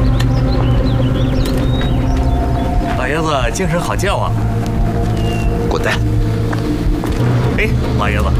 老爷子精神好叫啊！ 滚蛋！ 哎，老爷子，